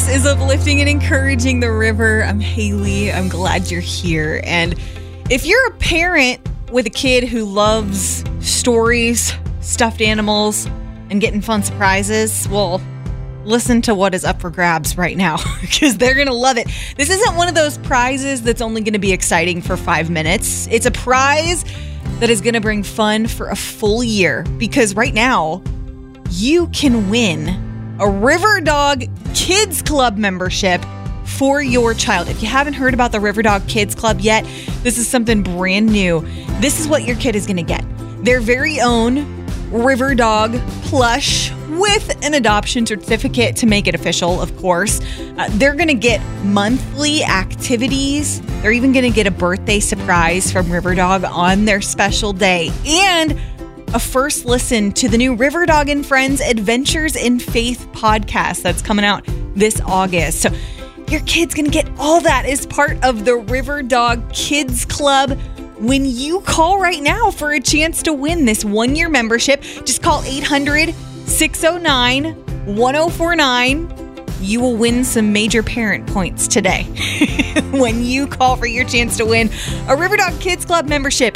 This is Uplifting and Encouraging the River. I'm Haley. I'm glad you're here. And if you're a parent with a kid who loves stories, stuffed animals, and getting fun surprises, well, listen to what is up for grabs right now because they're going to love it. This isn't one of those prizes that's only going to be exciting for 5 minutes. It's a prize that is going to bring fun for a full year because right now you can win a River Dog Kids Club membership for your child. If you haven't heard about the River Dog Kids Club yet, this is something brand new. This is what your kid is going to get. Their very own River Dog plush with an adoption certificate to make it official, of course. They're going to get monthly activities. They're even going to get a birthday surprise from River Dog on their special day. And a first listen to the new River Dog and Friends Adventures in Faith podcast that's coming out this August. So your kid's going to get all that as part of the River Dog Kids Club when you call right now for a chance to win this 1-year membership. Just call 800-609-1049. You will win some major parent points today when you call for your chance to win a River Dog Kids Club membership.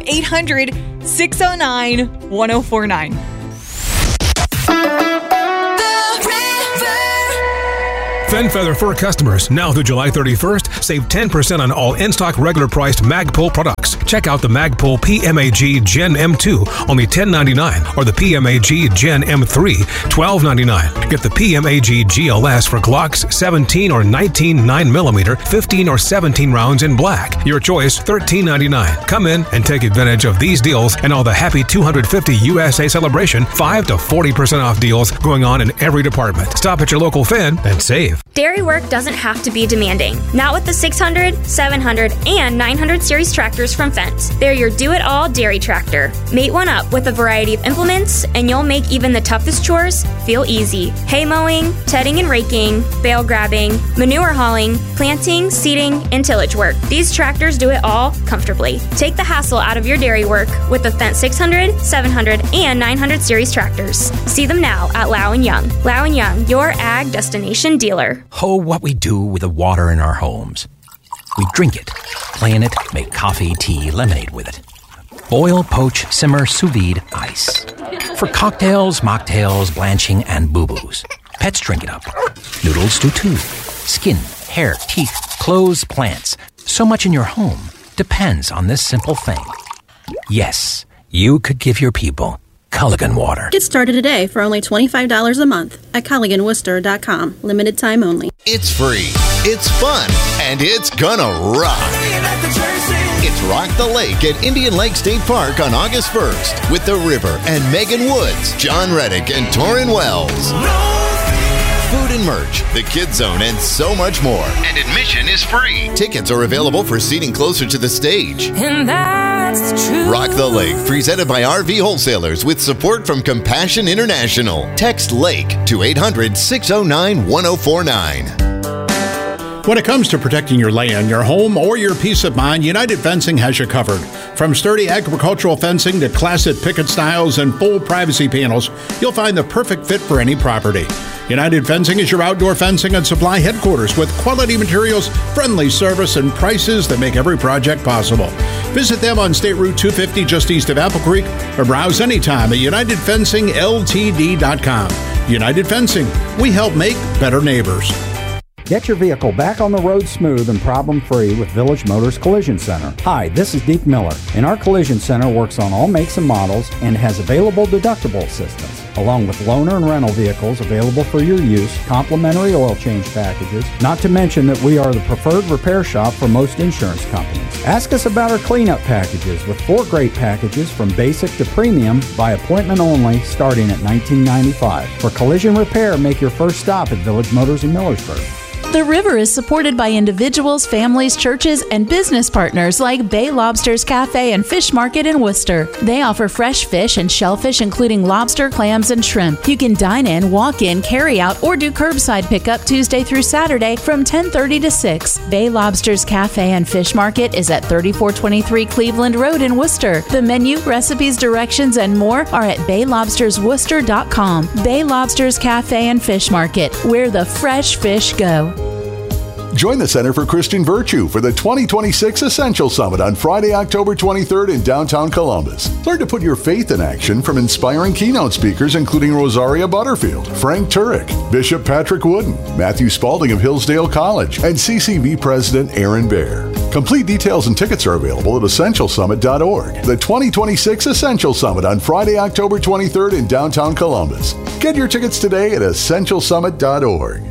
800-609-1049. Fenn Feather Fur customers, now through July 31st, save 10% on all in-stock regular priced Magpul products. Check out the Magpul PMAG Gen M2, only $10.99, or the PMAG Gen M3, $12.99. Get the PMAG GLS for Glocks 17 or 19 9mm, 15 or 17 rounds in black. Your choice, $13.99. Come in and take advantage of these deals and all the Happy 250 USA celebration 5 to 40% off deals going on in every department. Stop at your local Fenn and save. Dairy work doesn't have to be demanding. Not with the 600, 700, and 900 series tractors from Fendt. They're your do-it-all dairy tractor. Mate one up with a variety of implements, and you'll make even the toughest chores feel easy. Hay mowing, tedding and raking, bale grabbing, manure hauling, planting, seeding, and tillage work. These tractors do it all comfortably. Take the hassle out of your dairy work with the Fendt 600, 700, and 900 series tractors. See them now at Lau & Young. Lau & Young, your ag destination dealer. Oh, what we do with the water in our homes. We drink it, play in it, make coffee, tea, lemonade with it. Boil, poach, simmer, sous vide, ice. For cocktails, mocktails, blanching, and boo-boos. Pets drink it up. Noodles do too. Skin, hair, teeth, clothes, plants. So much in your home depends on this simple thing. Yes, you could give your people Culligan water. Get started today for only $25 a month at CulliganWorcester.com. Limited time only. It's free, it's fun, and it's gonna rock. It's Rock the Lake at Indian Lake State Park on August 1st with The River and Megan Woods, John Reddick, and Torrin Wells. Food and merch, the Kids Zone, and so much more. And admission is free. Tickets are available for seating closer to the stage. And that's the truth. Rock the Lake, presented by RV Wholesalers with support from Compassion International. Text LAKE to 800-609-1049. When it comes to protecting your land, your home, or your peace of mind, United Fencing has you covered. From sturdy agricultural fencing to classic picket styles and full privacy panels, you'll find the perfect fit for any property. United Fencing is your outdoor fencing and supply headquarters with quality materials, friendly service, and prices that make every project possible. Visit them on State Route 250 just east of Apple Creek or browse anytime at UnitedFencingLTD.com. United Fencing, we help make better neighbors. Get your vehicle back on the road smooth and problem-free with Village Motors Collision Center. Hi, this is Deke Miller, and our Collision Center works on all makes and models and has available deductible assistance, along with loaner and rental vehicles available for your use, complimentary oil change packages, not to mention that we are the preferred repair shop for most insurance companies. Ask us about our cleanup packages with 4 great packages from basic to premium by appointment only starting at $19.95. For collision repair, make your first stop at Village Motors in Millersburg. The River is supported by individuals, families, churches, and business partners like Bay Lobsters Cafe and Fish Market in Worcester. They offer fresh fish and shellfish, including lobster, clams, and shrimp. You can dine in, walk in, carry out, or do curbside pickup Tuesday through Saturday from 10:30 to 6. Bay Lobsters Cafe and Fish Market is at 3423 Cleveland Road in Worcester. The menu, recipes, directions, and more are at baylobstersworcester.com. Bay Lobsters Cafe and Fish Market, where the fresh fish go. Join the Center for Christian Virtue for the 2026 Essential Summit on Friday, October 23rd in downtown Columbus. Learn to put your faith in action from inspiring keynote speakers including Rosaria Butterfield, Frank Turek, Bishop Patrick Wooden, Matthew Spalding of Hillsdale College, and CCV President Aaron Baer. Complete details and tickets are available at essentialsummit.org. The 2026 Essential Summit on Friday, October 23rd in downtown Columbus. Get your tickets today at essentialsummit.org.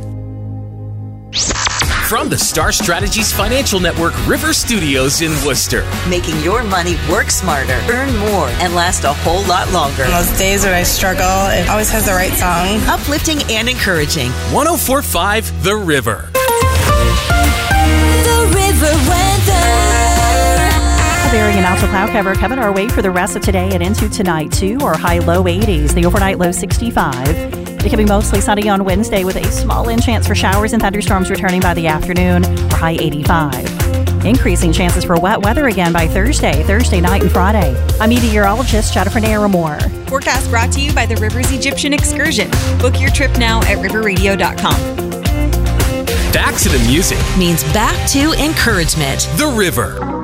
From the Star Strategies Financial Network River Studios in Worcester. Making your money work smarter, earn more, and last a whole lot longer. On those days when I struggle, it always has the right song. Uplifting and encouraging. 104.5 The River. The River Weather. Varying out to cloud cover coming our way for the rest of today and into tonight too. Our high low 80s, the overnight low 65. Becoming mostly sunny on Wednesday with a small chance for showers and thunderstorms returning by the afternoon, or high 85. Increasing chances for wet weather again by Thursday night and Friday. I'm meteorologist Jennifer Naramore. Forecast brought to you by the Rivers Egyptian Excursion. Book your trip now at riverradio.com. Back to the music means back to encouragement. The River.